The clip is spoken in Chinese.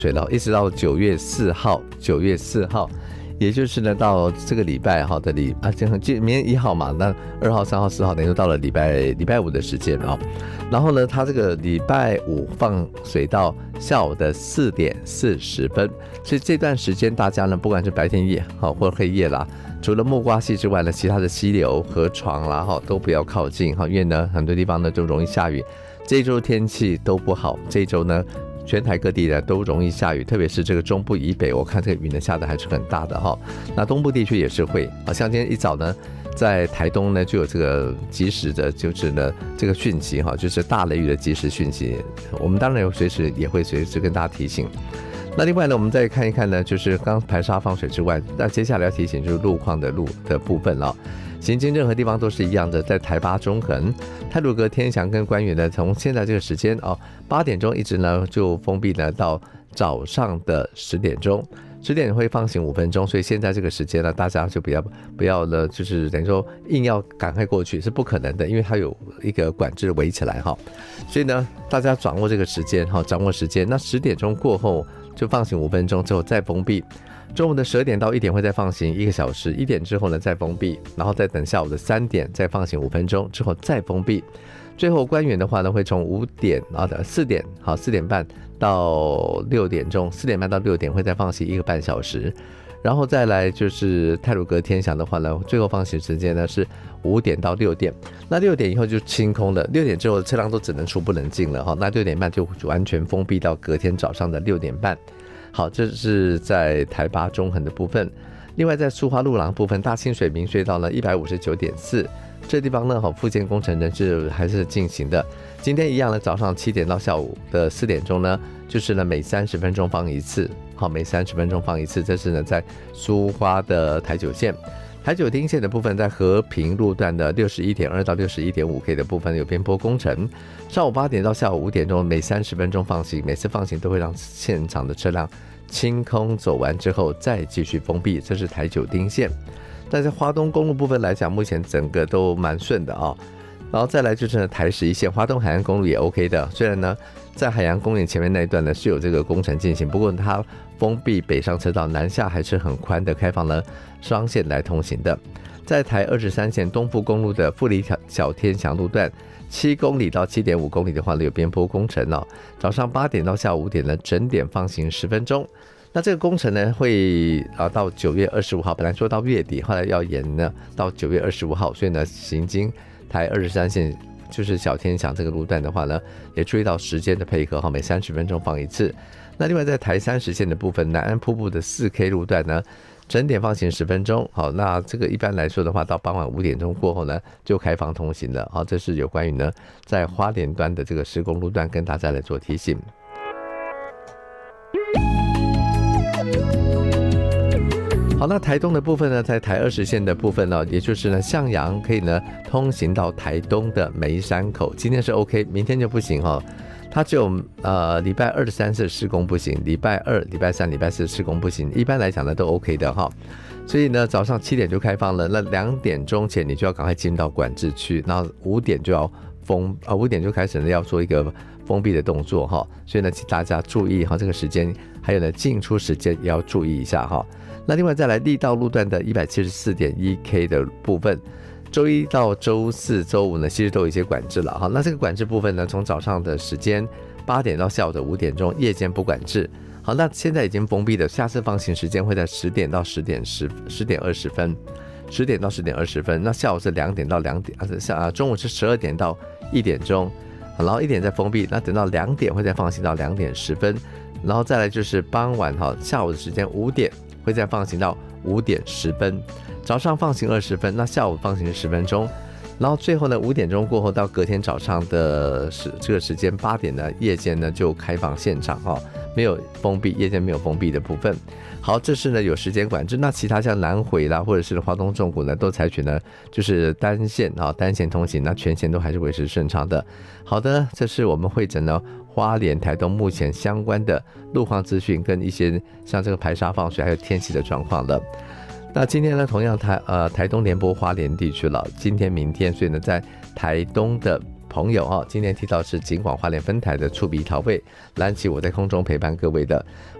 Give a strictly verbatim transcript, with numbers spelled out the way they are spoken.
水了，一直到九月四号，九月四号。也就是呢，到这个礼拜哈的礼啊，就明天一号嘛，那二号、三号、四号，等于到了礼拜礼拜五的时间啊。然后呢，它这个礼拜五放水到下午的四点四十分，所以这段时间大家呢，不管是白天夜哈或者黑夜啦，除了木瓜溪之外呢，其他的溪流、河床啦哈都不要靠近哈，因为呢很多地方呢就容易下雨。这一周天气都不好，这一周呢。全台各地呢都容易下雨，特别是这个中部以北，我看这个雨呢下的还是很大的哈。那东部地区也是会啊，像今天一早呢，在台东呢就有这个及时的，就是呢这个讯息哈，就是大雷雨的及时讯息。我们当然有随时也会随时跟大家提醒。那另外呢，我们再看一看呢，就是刚排沙放水之外，那接下来要提醒就是路况的路的部分了。行经任何地方都是一样的，在台八中横、太鲁阁、天祥跟官园呢，从现在这个时间哦，八点钟一直呢就封闭呢到早上的十点钟，十点会放行五分钟，所以现在这个时间呢，大家就不要不要了，就是等于说硬要赶快过去是不可能的，因为它有一个管制围起来哈，所以呢，大家掌握这个时间哈，掌握时间，那十点钟过后就放行五分钟之后再封闭。中午的十二点到一点会再放行一个小时，一点之后呢再封闭，然后再等下午的三点再放行五分钟之后再封闭。最后官员的话呢会从五点啊四点好四点半到六点钟，四点半到六点会再放行一个半小时，然后再来就是太鲁阁、天祥的话呢，最后放行时间呢是五点到六点。那六点以后就清空了，六点之后车辆都只能出不能进了哈。那六点半就完全封闭到隔天早上的六点半。好，这是在台八中横的部分。另外在苏花路廊部分，大清水明隧道呢 一百五十九点四， 这地方呢好，复建工程仍是还是进行的。今天一样呢，早上七点到下午的四点钟呢，就是呢每三十分钟放一次，好，每三十分钟放一次。这是呢在苏花的台九线。台九丁线的部分，在和平路段的 六十一点二 到 六十一点五 K 的部分有边坡工程，上午八点到下午五点钟每三十分钟放行，每次放行都会让现场的车辆清空走完之后再继续封闭，这是台九丁线。但是花东公路部分来讲，目前整个都蛮顺的啊、哦。然后再来就是台十一线，花东海岸公路也 OK 的，虽然呢在海洋公园前面那一段呢是有这个工程进行，不过它封闭北上车道，南下还是很宽的，开放了双线来通行的。在台二十三线东部公路的富里小天祥路段七公里到 七点五公里的话呢有边坡工程哦，早上八点到下午五点呢整点放行十分钟。那这个工程呢会啊到九月二十五号，本来说到月底，后来要延呢到九月二十五号，所以呢行经台二十三线就是小天祥这个路段的话呢，也注意到时间的配合，每三十分钟放一次。那另外在台三十线的部分，南安瀑布的 四 K 路段呢，整点放行十分钟。好，那这个一般来说的话，到傍晚五点钟过后呢，就开放通行了。好，这是有关于呢在花莲端的这个施工路段，跟大家来做提醒。好，那台东的部分呢，在台二十线的部分呢，也就是呢向阳可以呢通行到台东的梅山口，今天是 OK， 明天就不行哈、哦。它只有呃礼拜二的三次施工不行，礼拜二、礼拜三、礼拜四施工不行，一般来讲呢都 OK 的哈。所以呢早上七点就开放了，那两点钟前你就要赶快进到管制区，然后五点就要封啊五点就开始呢要做一个封闭的动作哈。所以呢请大家注意哈这个时间，还有呢进出时间也要注意一下哈。那另外再来力道路段的 一百七十四点一 K 的部分，周一到周四周五呢其实都有一些管制了哈。那这个管制部分呢，从早上的时间八点到下午的五点钟，夜间不管制。好，那现在已经封闭的，下次放行时间会在十点到十点十十点二十分，十点到十点二十分。那下午是两点到两点，啊，中午是十二点到一点钟，然后一点再封闭，那等到两点会再放行到两点十分，然后再来就是傍晚哈，下午的时间五点。会再放行到五点十分，早上放行二十分，那下午放行十分钟，然后最后呢五点钟过后到隔天早上的这个时间八点呢，夜间呢就开放现场哈、哦，没有封闭，夜间没有封闭的部分。好，这是呢有时间管制，那其他像南回啦或者是花东纵谷呢，都采取呢就是单线啊、哦、单线通行，那全线都还是维持顺畅的。好的，这是我们会诊呢花莲、台东目前相关的路况资讯，跟一些像这个排沙放水还有天气的状况了。那今天呢，同样台呃台东联播花莲地区了，今天明天，所以呢，在台东的朋友哈。今天提到是警广花莲分台的触鼻桃味，蓝旗我在空中陪伴各位的。